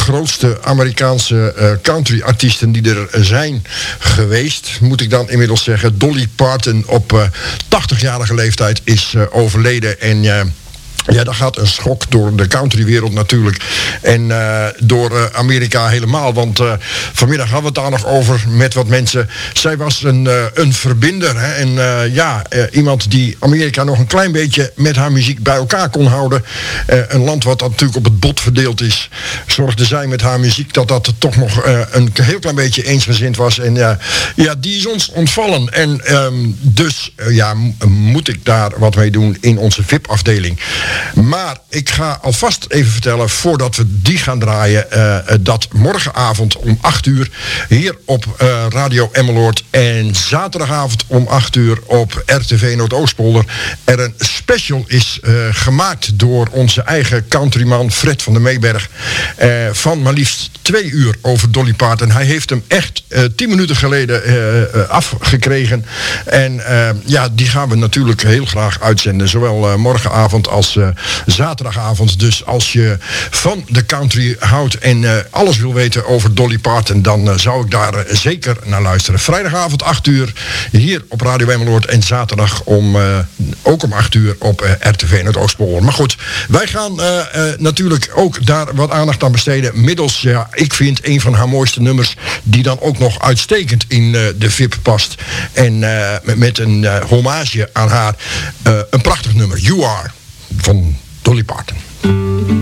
grootste Amerikaanse country-artiesten die er zijn geweest, moet ik dan inmiddels zeggen. Dolly Parton op 80-jarige leeftijd is overleden. En ja, daar gaat een schok door de countrywereld natuurlijk. En door Amerika helemaal. Want vanmiddag hadden we het daar nog over met wat mensen. Zij was een verbinder. Hè? En iemand die Amerika nog een klein beetje met haar muziek bij elkaar kon houden. Een land wat natuurlijk op het bot verdeeld is. Zorgde zij met haar muziek dat toch nog een heel klein beetje eensgezind was. En die is ons ontvallen. En dus moet ik daar wat mee doen in onze VIP-afdeling. Maar ik ga alvast even vertellen, voordat we die gaan draaien, dat morgenavond om 8 uur hier op Radio Emmeloord en zaterdagavond om 8 uur op RTV Noordoostpolder er een special is gemaakt door onze eigen countryman Fred van der Meeberg van maar liefst 2 uur over Dolly Parton. Hij heeft hem echt 10 minuten geleden afgekregen. En die gaan we natuurlijk heel graag uitzenden. Zowel morgenavond als zaterdagavond. Dus als je van de country houdt en alles wil weten over Dolly Parton, dan zou ik daar zeker naar luisteren. Vrijdagavond 8 uur hier op Radio Emmeloord en zaterdag ook om 8 uur op RTV Noordoostpolder. Maar goed, wij gaan natuurlijk ook daar wat aandacht aan besteden middels, ik vind een van haar mooiste nummers die dan ook nog uitstekend in de VIP past. En met een hommage aan haar, een prachtig nummer, You Are, van Dolly Parton.